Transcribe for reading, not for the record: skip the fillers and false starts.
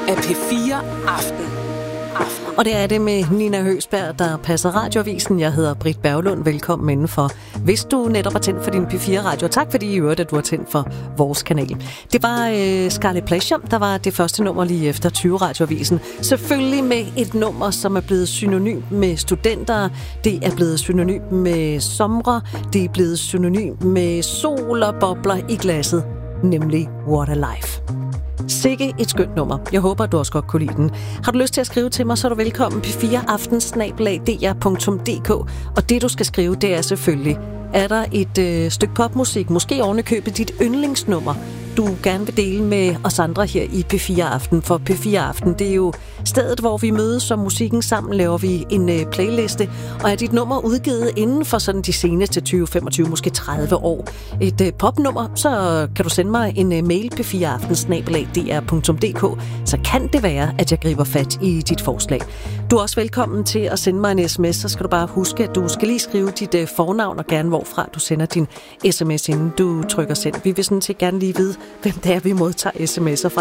af P4 Aften. Og det er det med Nina Høgsberg, der passer radioavisen. Jeg hedder Britt Berglund. Velkommen indenfor. Hvis du netop har tændt for din P4-radio, tak fordi I hørte, at du har tændt for vores kanal. Det var Scarlet Pleasure, der var det første nummer lige efter 20-radioavisen. Selvfølgelig med et nummer, som er blevet synonym med studenter. Det er blevet synonym med somre. Det er blevet synonym med sol og bobler i glasset. Nemlig What a Life. Sikke et skønt nummer. Jeg håber, du også godt kunne lide den. Har du lyst til at skrive til mig, så er du velkommen p4aften@dr.dk. Og det, du skal skrive, det er selvfølgelig, er der et stykke popmusik, måske ovenikøbet dit yndlingsnummer, du gerne vil dele med os andre her i P4 Aften. For P4 Aften, det er jo stedet, hvor vi mødes som musikken sammen, laver vi en playliste. Og er dit nummer udgivet inden for sådan de seneste 20, 25, måske 30 år, et popnummer, så kan du sende mig en mail p4aften@dr.dk. Så kan det være, at jeg griber fat i dit forslag. Du er også velkommen til at sende mig en sms, så skal du bare huske, at du skal lige skrive dit fornavn og gerne hvorfra du sender din sms, inden du trykker send. Vi vil sådan set gerne lige vide, hvem det er, vi modtager sms'er fra.